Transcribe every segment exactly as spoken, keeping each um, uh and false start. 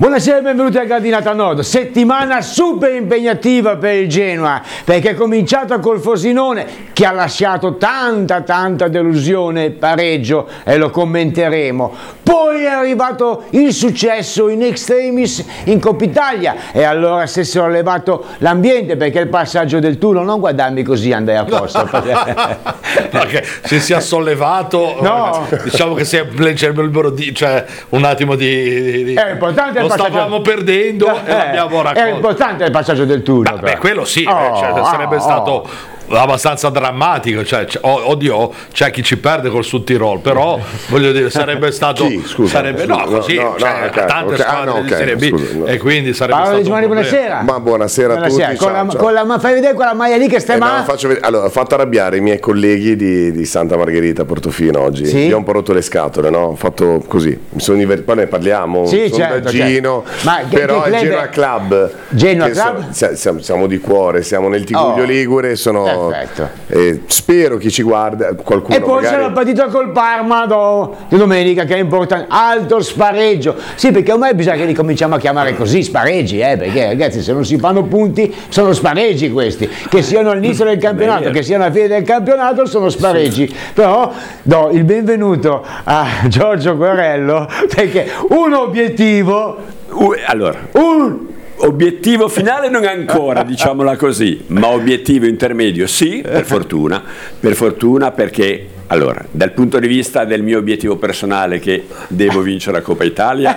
Buonasera e benvenuti a Gradinata Nord. Settimana super impegnativa per il Genoa, perché è cominciata col Frosinone che ha lasciato tanta tanta delusione, pareggio, e lo commenteremo. Poi è arrivato il successo in extremis in Coppa Italia e allora se si è levato l'ambiente, perché il passaggio del turno, non guardarmi così Andrea Costa. Perché se si è sollevato, no. diciamo che si è di, cioè un attimo di, di è importante lo stavamo perdendo eh, e l'abbiamo raccolto. È importante il passaggio del turno. Beh, beh, quello sì, oh, cioè, sarebbe oh, stato oh. abbastanza drammatico, cioè, oddio, c'è chi ci perde col Sud Tirol, però voglio dire, sarebbe stato chi? Scusa, sarebbe scusa, no, così, no, no, cioè, no, okay, tante okay, squadre ah, no, di okay, Serie B scusa, no. e quindi sarebbe Paolo stato Giovanni, un buonasera. Ma buonasera a buonasera. tutti. Con ciao, la, ciao. con la, fai vedere quella maglia lì che stai eh, male. no, faccio vedere. Allora, ho fatto arrabbiare i miei colleghi di, di Santa Margherita Portofino oggi. Sì? Gli ho un po' rotto le scatole, no? Ho fatto così. Mi sono diver... Poi ne parliamo, sì, un certo, sondaggino. certo. Ma che, però che il club Genoa è? Club. Genoa Club? So, siamo, siamo di cuore, siamo nel Tiguglio oh, Ligure. Sono, perfetto. Eh, spero chi ci guarda, qualcuno. E poi magari... c'è la partita col Parma do, di domenica che è importante, alto spareggio. Sì, perché ormai bisogna che li cominciamo a chiamare così, spareggi, eh, perché ragazzi se non si fanno punti sono spareggi questi, che siano all'inizio del campionato, che siano alla fine del campionato sono spareggi. Sì. Però do il benvenuto a Giorgio Guerello, perché un obiettivo, uh, allora, un obiettivo finale non ancora, diciamola così, ma obiettivo intermedio sì, per fortuna, per fortuna perché, allora, dal punto di vista del mio obiettivo personale che devo vincere la Coppa Italia,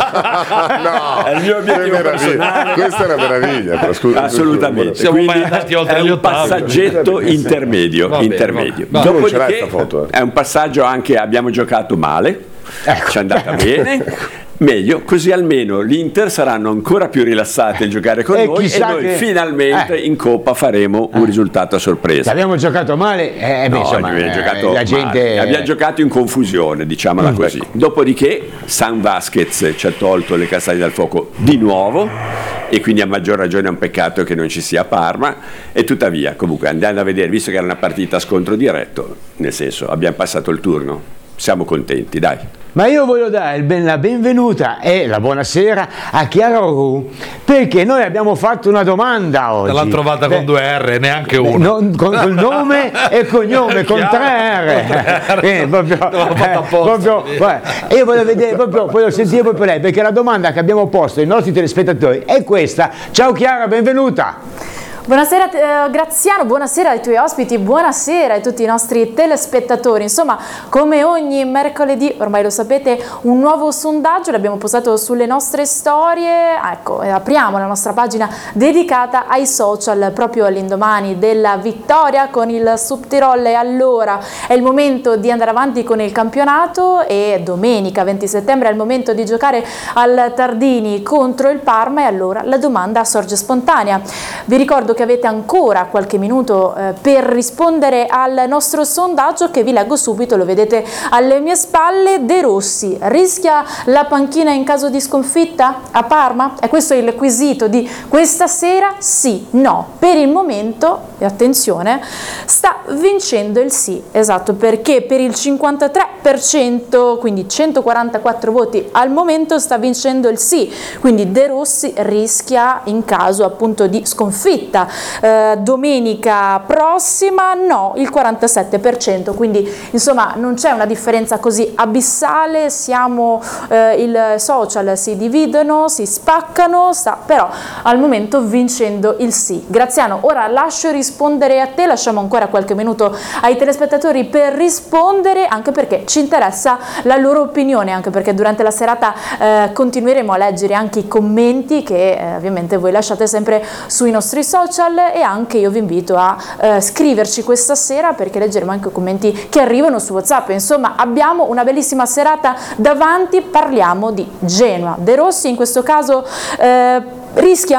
no, è il mio obiettivo personale. Questa è una meraviglia, però, scusa, assolutamente, scusa, quindi è un passaggetto intermedio, va bene, intermedio. va. Dopodiché foto, eh. è un passaggio anche, abbiamo giocato male, ecco. Ci è andata bene. Meglio, così almeno l'Inter saranno ancora più rilassati a giocare con e noi e noi che... finalmente eh. in Coppa faremo un risultato a sorpresa. Abbiamo giocato male, eh, no, beh, insomma, abbiamo, eh, giocato la gente... male. Abbiamo giocato in confusione, diciamola mm, così. Ecco. Dopodiché San Vasquez ci ha tolto le castagne dal fuoco di nuovo e quindi a maggior ragione è un peccato che non ci sia Parma, e tuttavia comunque andando a vedere, visto che era una partita a scontro diretto, nel senso abbiamo passato il turno, siamo contenti, dai. Ma io voglio dare ben, la benvenuta e la buonasera a Chiara Ru, perché noi abbiamo fatto una domanda oggi. L'ha trovata con due R, neanche una. Non, con il nome e cognome, con tre R. Eh, proprio, eh, proprio, e io voglio vedere, proprio, voglio sentire proprio lei, perché la domanda che abbiamo posto ai nostri telespettatori è questa. Ciao Chiara, benvenuta. Buonasera eh, Graziano, buonasera ai tuoi ospiti, buonasera a tutti i nostri telespettatori. Insomma, come ogni mercoledì, ormai lo sapete, un nuovo sondaggio l'abbiamo postato sulle nostre storie. Ecco, apriamo la nostra pagina dedicata ai social proprio all'indomani della vittoria con il Sud Tirol. E allora è il momento di andare avanti con il campionato e domenica venti settembre è il momento di giocare al Tardini contro il Parma, e allora la domanda sorge spontanea. Vi ricordo che avete ancora qualche minuto eh, per rispondere al nostro sondaggio, che vi leggo subito, lo vedete alle mie spalle. De Rossi rischia la panchina in caso di sconfitta a Parma? E questo è il quesito di questa sera. Sì, no. Per il momento, e attenzione, sta vincendo il sì, esatto, perché per il cinquantatré per cento, quindi centoquarantaquattro voti al momento, sta vincendo il sì, quindi De Rossi rischia in caso appunto di sconfitta. Eh, domenica prossima no, il quarantasette per cento, quindi insomma non c'è una differenza così abissale. Siamo eh, il social si dividono, si spaccano, sta però al momento vincendo il sì. Graziano, ora lascio rispondere a te, lasciamo ancora qualche minuto ai telespettatori per rispondere, anche perché ci interessa la loro opinione, anche perché durante la serata eh, continueremo a leggere anche i commenti che eh, ovviamente voi lasciate sempre sui nostri social, e anche io vi invito a eh, scriverci questa sera, perché leggeremo anche i commenti che arrivano su WhatsApp. Insomma, abbiamo una bellissima serata davanti. Parliamo di Genoa. De Rossi in questo caso eh, rischia